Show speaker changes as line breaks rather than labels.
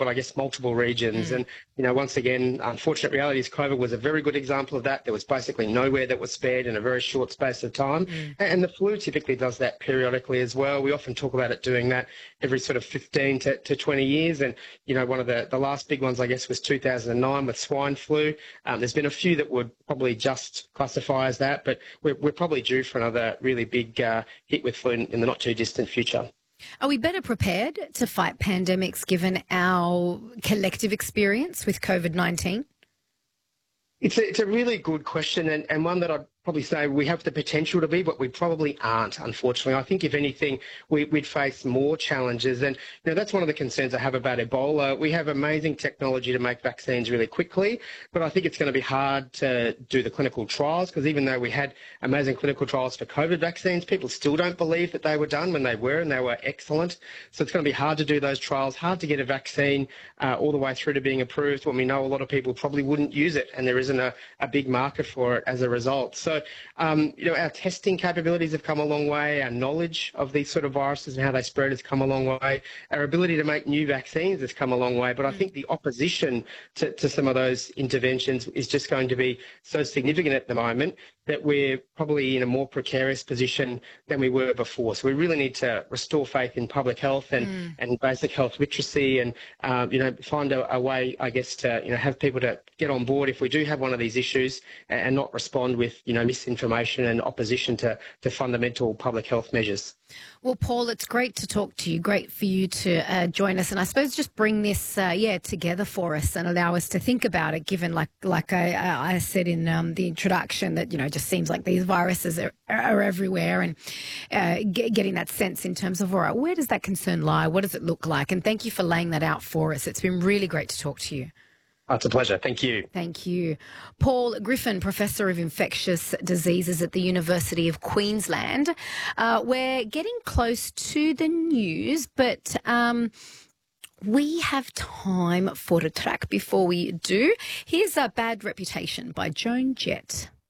but I guess multiple regions. And, once again, unfortunate reality is COVID was a very good example of that. There was basically nowhere that was spared in a very short space of time. And the flu typically does that periodically as well. We often talk about it doing that every sort of 15 to 20 years. And, one of the last big ones, I guess, was 2009 with swine flu. There's been a few that would probably just classify as that, but we're probably due for another really big hit with flu in the not too distant future.
Are we better prepared to fight pandemics given our collective experience with COVID-19?
It's a really good question, and one that I'd probably say we have the potential to be, but we probably aren't, unfortunately. I think, if anything, we'd face more challenges. And that's one of the concerns I have about Ebola. We have amazing technology to make vaccines really quickly, but I think it's going to be hard to do the clinical trials, because even though we had amazing clinical trials for COVID vaccines, people still don't believe that they were done when they were, and they were excellent. So it's going to be hard to do those trials, hard to get a vaccine all the way through to being approved when we know a lot of people probably wouldn't use it, and there isn't a big market for it as a result. So, our testing capabilities have come a long way. Our knowledge of these sort of viruses and how they spread has come a long way. Our ability to make new vaccines has come a long way. But I think the opposition to some of those interventions is just going to be so significant at the moment that we're probably in a more precarious position than we were before. So we really need to restore faith in public health and basic health literacy, and find a way, I guess, to have people to get on board if we do have one of these issues, and not respond with misinformation and opposition to fundamental public health measures.
Well, Paul, it's great to talk to you. Great for you to join us, and I suppose just bring this together for us and allow us to think about it. Given, like I said in the introduction, that it just seems like these viruses are everywhere, and getting that sense in terms of, all right, where does that concern lie? What does it look like? And thank you for laying that out for us. It's been really great to talk to you.
Oh, it's a pleasure. Thank you.
Thank you. Paul Griffin, Professor of Infectious Diseases at the University of Queensland. We're getting close to the news, but we have time for the track before we do. Here's A Bad Reputation by Joan Jett.